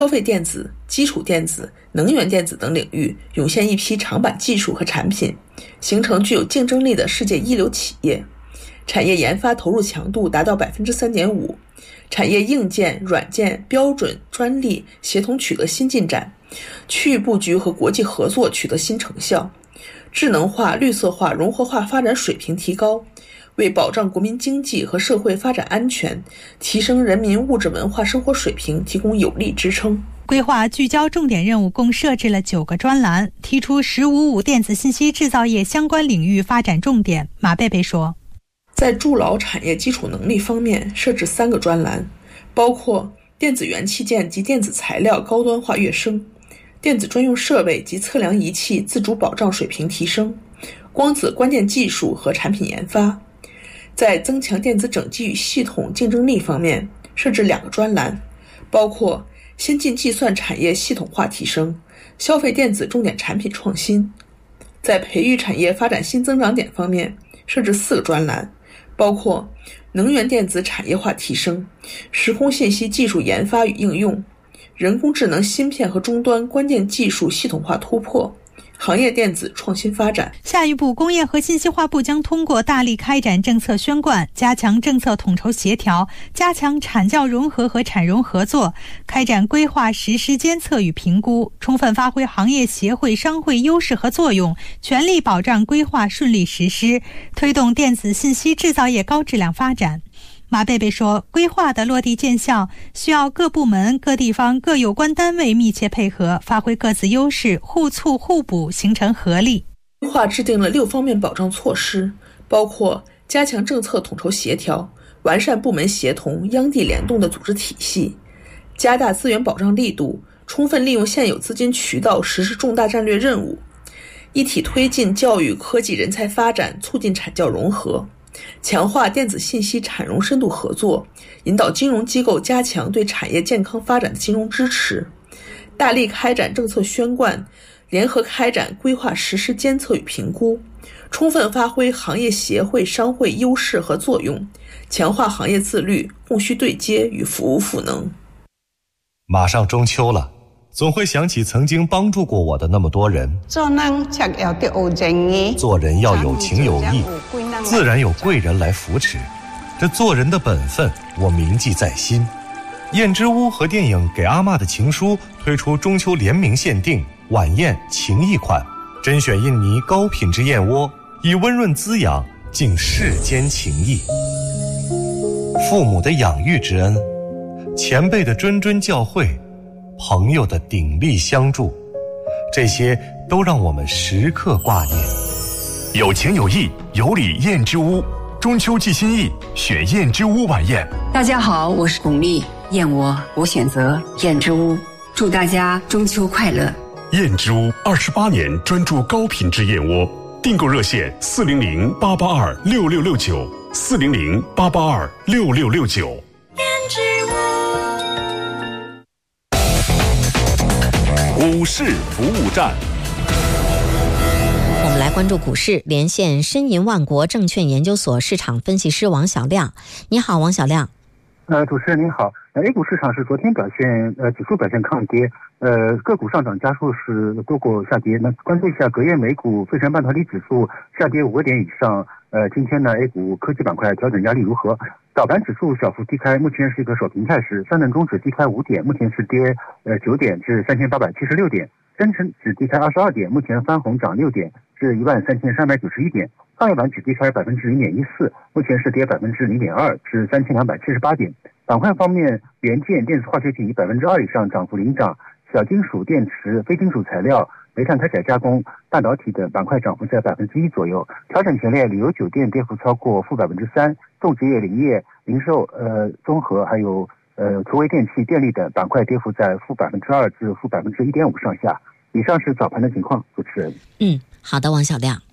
消费电子、基础电子、能源电子等领域涌现一批长板技术和产品，形成具有竞争力的世界一流企业。产业研发投入强度达到 3.5%， 产业硬件、软件、标准、专利协同取得新进展，区域布局和国际合作取得新成效，智能化、绿色化、融合化发展水平提高，为保障国民经济和社会发展安全，提升人民物质文化生活水平提供有力支撑。 规划聚焦重点任务共设置了9个专栏，提出“1055”电子信息制造业相关领域发展重点。马贝贝说， 在筑牢产业基础能力方面设置3个专栏，包括电子元器件及电子材料高端化跃升，电子专用设备及测量仪器自主保障水平提升，光子关键技术和产品研发。在增强电子整机与系统竞争力方面设置2个专栏，包括先进计算产业系统化提升，消费电子重点产品创新。在培育产业发展新增长点方面设置4个专栏，包括能源电子产业化提升，时空信息技术研发与应用，人工智能芯片和终端关键技术系统化突破，行业电子创新发展。 下一步，工业和信息化部将通过大力开展政策宣贯，加强政策统筹协调，加强产教融合和产融合作，开展规划实施监测与评估，充分发挥行业协会商会优势和作用，全力保障规划顺利实施，推动电子信息制造业高质量发展。马贝贝说，规划的落地见效需要各部门、各地方、各有关单位密切配合，发挥各自优势，互促互补，形成合力。 规划制定了6方面保障措施，包括加强政策统筹协调，完善部门协同、央地联动的组织体系，加大资源保障力度，充分利用现有资金渠道实施重大战略任务，一体推进教育科技人才发展，促进产教融合，强化电子信息产融深度合作，引导金融机构加强对产业健康发展的金融支持，大力开展政策宣贯，联合开展规划实施监测与评估，充分发挥行业协会商会优势和作用，强化行业自律，供需对接与服务赋能。 马上中秋了，总会想起曾经帮助过我的那么多人。做人要有情有义，自然有贵人来扶持，这做人的本分我铭记在心。燕之屋和电影《给阿嬷的情书》推出中秋联名限定晚宴情谊款，甄选印尼高品质燕窝，以温润滋养敬世间情谊。父母的养育之恩，前辈的谆谆教诲，朋友的鼎力相助，这些都让我们时刻挂念。 有情有义，有礼燕之屋，中秋寄心意，选燕之屋晚宴。 大家好，我是巩俐，燕窝我选择燕之屋，祝大家中秋快乐。 燕之屋28年专注高品质燕窝，订购热线400-882-6669，400-882-6669。 燕之屋。 股市服务站， 我们来关注股市，连线申银万国证券研究所市场分析师王小亮。你好，王小亮。 主持人您好。A 股市场是昨天表现，指数表现抗跌，个股上涨家数是多过下跌。那关注一下隔夜美股费城半导体指数下跌5个点以上。今天呢 A 股科技板块调整压力如何？早盘指数小幅低开，目前是一个守平态势。上证综指低开5点，目前是跌9点至3876点。深成指低开22点，目前翻红涨6点至13391点。创业板指低开0.14%，目前是跌0.02%至3278点。板块方面，元件、电子化学品以2%以上涨幅领涨，小金属、电池、非金属材料、煤炭开采加工、半导体等板块涨幅在1%左右。调整前列，旅游酒店跌幅超过-3%，种植业、林业、零售、综合还有图微电器、电力等板块跌幅在-2%至-1.5%上下。以上是早盘的情况，主持人。 好的，王小亮。